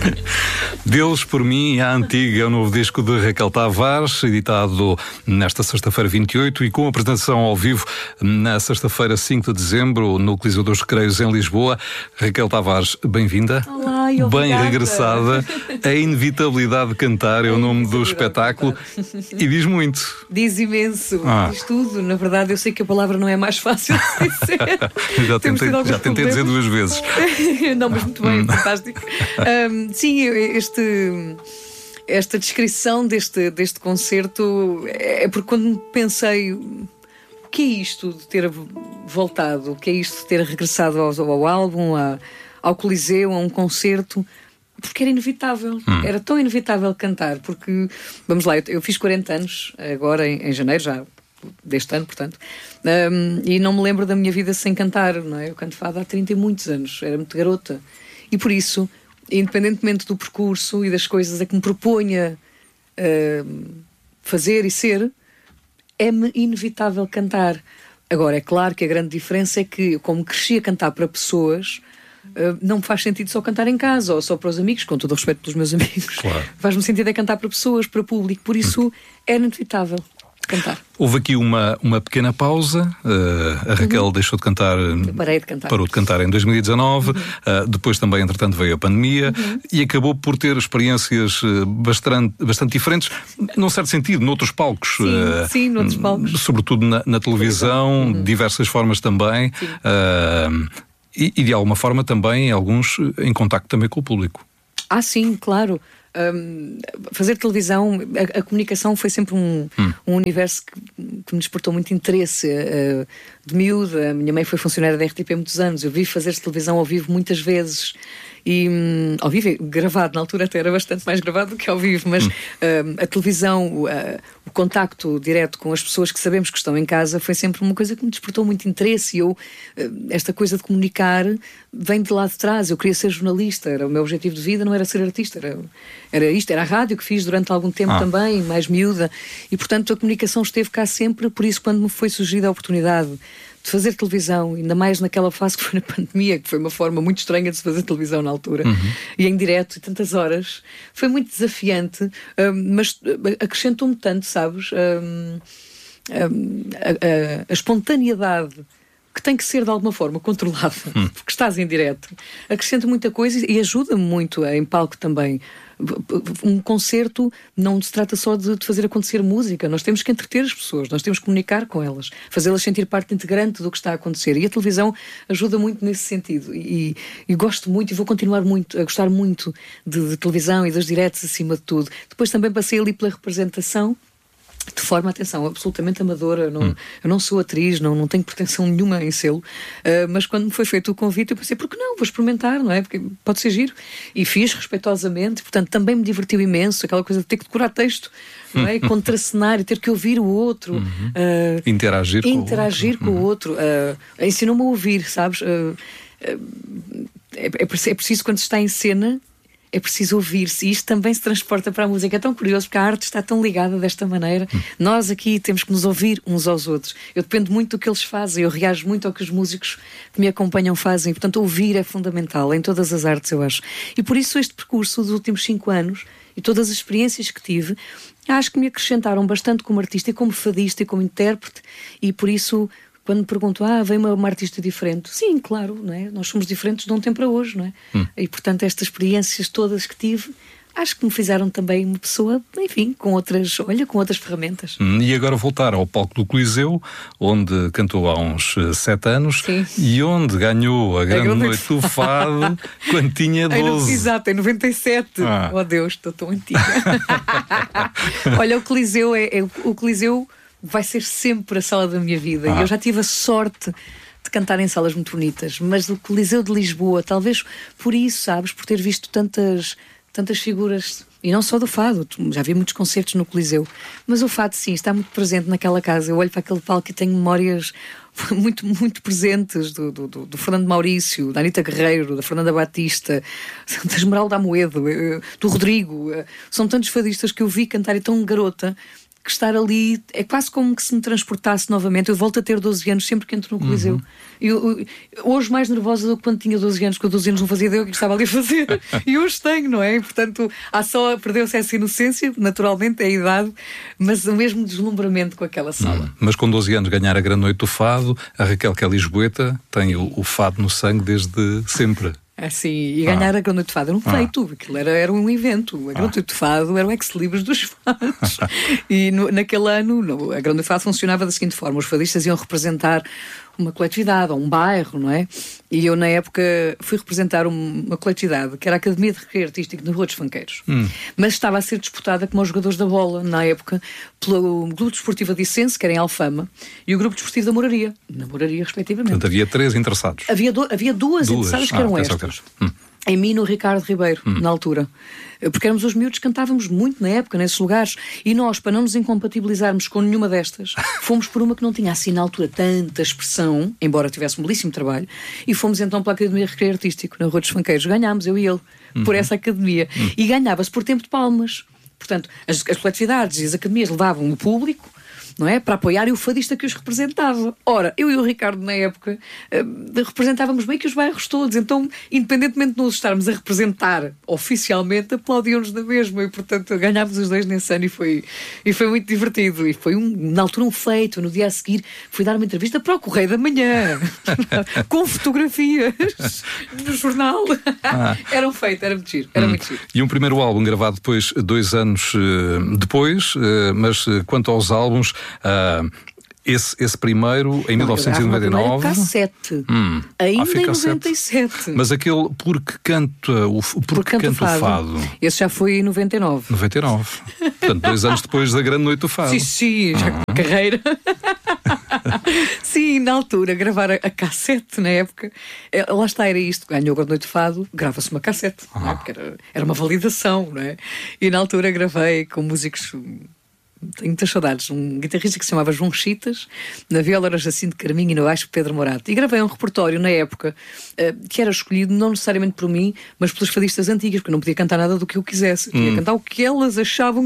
Deus por mim, a Antiga, é o novo disco de Raquel Tavares, editado nesta sexta-feira 28 e com apresentação ao vivo na sexta-feira 5 de dezembro no Coliseu dos Recreios em Lisboa. Raquel Tavares, bem-vinda. Olá, e bem regressada. A inevitabilidade de cantar é o nome do espetáculo e diz muito. Diz imenso, diz tudo. Na verdade, eu sei que a palavra não é mais fácil de dizer. já tentei dizer 2 vezes. Não, mas muito bem, fantástico. Sim, esta descrição deste concerto é porque quando pensei o que é isto de ter voltado, o que é isto de ter regressado ao álbum, ao Coliseu, a um concerto, porque era inevitável, era tão inevitável cantar, porque, vamos lá, eu fiz 40 anos agora em janeiro, já deste ano, portanto, e não me lembro da minha vida sem cantar, não é? Eu canto fado há 30 e muitos anos, era muito garota, e por isso, independentemente do percurso e das coisas a que me proponha fazer e ser, é-me inevitável cantar. Agora, é claro que a grande diferença é que, como cresci a cantar para pessoas, não me faz sentido só cantar em casa ou só para os amigos, com todo o respeito pelos meus amigos. Claro. Faz-me sentido é cantar para pessoas, para público, por isso é inevitável cantar. Houve aqui uma pequena pausa. A Raquel deixou de cantar. Parei de cantar. Parou de cantar em 2019. Depois também, entretanto, veio a pandemia e acabou por ter experiências bastante diferentes, num certo sentido, noutros palcos. Sim, noutros palcos. Sobretudo na televisão, de diversas formas também. E de alguma forma também, alguns em contacto também com o público. Sim, claro. Fazer televisão, a comunicação foi sempre um universo que me despertou muito interesse. De miúda, a minha mãe foi funcionária da RTP há muitos anos, eu vi fazer televisão ao vivo muitas vezes. E ao vivo, gravado, na altura até era bastante mais gravado do que ao vivo, mas a televisão, o contacto direto com as pessoas que sabemos que estão em casa foi sempre uma coisa que me despertou muito interesse. E esta coisa de comunicar vem de lá de trás. Eu queria ser jornalista, era o meu objetivo de vida, não era ser artista, era isto, era a rádio que fiz durante algum tempo também, mais miúda, e portanto a comunicação esteve cá sempre. Por isso, quando me foi surgida a oportunidade de fazer televisão, ainda mais naquela fase que foi na pandemia, que foi uma forma muito estranha de se fazer televisão na altura, e em direto, e tantas horas, foi muito desafiante, mas acrescentou-me tanto, sabes? A espontaneidade que tem que ser de alguma forma controlada, porque estás em direto, acrescenta muita coisa e ajuda-me muito em palco também. Um concerto não se trata só de fazer acontecer música, nós temos que entreter as pessoas, nós temos que comunicar com elas, fazê-las sentir parte integrante do que está a acontecer, e a televisão ajuda muito nesse sentido, e gosto muito, e vou continuar a gostar muito de televisão e dos diretos acima de tudo. Depois também passei ali pela representação de forma, atenção, absolutamente amadora. Eu não sou atriz, não tenho pretensão nenhuma em sê-lo, mas quando me foi feito o convite eu pensei, por que não? Vou experimentar, não é? Porque pode ser giro. E fiz respeitosamente, portanto também me divertiu imenso, aquela coisa de ter que decorar texto, não é? Contracenar e ter que ouvir o outro. Interagir com o outro. Ensinou-me a ouvir, sabes? É preciso, quando se está em cena, é preciso ouvir-se, e isto também se transporta para a música. É tão curioso porque a arte está tão ligada desta maneira. Nós aqui temos que nos ouvir uns aos outros. Eu dependo muito do que eles fazem, eu reajo muito ao que os músicos que me acompanham fazem, portanto ouvir é fundamental em todas as artes, eu acho. E por isso este percurso dos últimos 5 anos e todas as experiências que tive, acho que me acrescentaram bastante como artista e como fadista e como intérprete, e por isso, quando me perguntam, vem uma artista diferente? Sim, claro, não é? Nós somos diferentes de um tempo para hoje, não é? E portanto estas experiências todas que tive, acho que me fizeram também uma pessoa, enfim, com outras ferramentas. E agora voltar ao palco do Coliseu, onde cantou há uns 7 anos. Sim. E onde ganhou a grande noite do fado quando tinha 12. Exato, em 97. Oh Deus, estou tão antiga. Olha, o Coliseu vai ser sempre a sala da minha vida. E eu já tive a sorte de cantar em salas muito bonitas, mas o Coliseu de Lisboa, talvez por isso, sabes, por ter visto tantas figuras, e não só do fado, já vi muitos concertos no Coliseu, mas o fado sim, está muito presente naquela casa. Eu olho para aquele palco e tenho memórias muito, muito presentes do Fernando Maurício, da Anita Guerreiro, da Fernanda Batista, da Esmeralda Amoedo, do Rodrigo. São tantos fadistas que eu vi cantar, e tão garota, que estar ali é quase como que se me transportasse novamente. Eu volto a ter 12 anos sempre que entro no Coliseu. Hoje mais nervosa do que quando tinha 12 anos, porque 12 anos não fazia ideia o que estava ali a fazer. E hoje tenho, não é? E, portanto, perdeu-se essa inocência, naturalmente, é a idade, mas o mesmo deslumbramento com aquela sala. Mas com 12 anos ganhar a Grande Noite do Fado, a Raquel, que é lisboeta, tem o fado no sangue desde sempre. Assim, e ganhar a Grande Noite de Fado era um feito, aquilo era um evento. A Grande Noite de Fado era o ex-libris dos fados. E naquele ano, a Grande Noite de Fado funcionava da seguinte forma: os fadistas iam representar uma coletividade ou um bairro, não é? E eu, na época, fui representar uma coletividade que era a Academia de Recreio Artístico de Rua dos Fanqueiros. Mas estava a ser disputada como os jogadores da bola, na época, pelo Grupo Desportivo Adicense, que era em Alfama, e o Grupo Desportivo da Moraria, na Moraria, respectivamente. Portanto, havia 3 interessados. Havia duas interessadas que eram estas. Em mim e no Ricardo Ribeiro, na altura. Porque éramos os miúdos, cantávamos muito na época, nesses lugares. E nós, para não nos incompatibilizarmos com nenhuma destas, fomos por uma que não tinha assim na altura tanta expressão, embora tivesse um belíssimo trabalho, e fomos então para a Academia de Recreio Artístico, na Rua dos Fanqueiros. Ganhámos, eu e ele, por essa academia. E ganhava-se por tempo de palmas. Portanto, as coletividades e as academias levavam o público, não é? Para apoiar o fadista que os representava. Ora, eu e o Ricardo, na época, representávamos bem que os bairros todos. Então, independentemente de nós estarmos a representar oficialmente, aplaudiam-nos da mesma. E, portanto, ganhámos os dois nesse ano e foi muito divertido. E foi, na altura, um feito. No dia a seguir, fui dar uma entrevista para o Correio da Manhã, com fotografias no jornal. Era um feito, era muito giro. E um primeiro álbum gravado depois, 2 anos depois, mas quanto aos álbuns, esse primeiro em 1999. Cassete. Ainda em 97. Mas aquele Porque Canto o Fado. Esse já foi em 99. 99. Portanto, 2 anos depois da Grande Noite do Fado. Sim, já com carreira. Sim, na altura, gravar a cassete, na época, lá está, era isto, ganhou a Grande Noite de Fado, grava-se uma cassete, não é? Porque era uma validação, não é? E na altura gravei com músicos. Tenho muitas saudades. Um guitarrista que se chamava João Chitas, na viola era Jacinto Carminho e no baixo Pedro Morato. E gravei um repertório na época que era escolhido não necessariamente por mim, mas pelas fadistas antigas, porque eu não podia cantar nada do que eu quisesse. Eu podia cantar o que elas achavam